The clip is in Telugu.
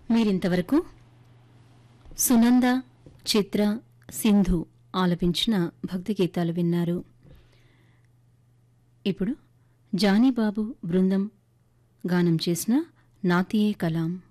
మీరింతవరకు సునంద, చిత్ర, సింధు ఆలపించిన భక్తి గీతాలు విన్నారు. ఇప్పుడు జానీబాబు బృందం గానం చేసిన నాతియే కలాం.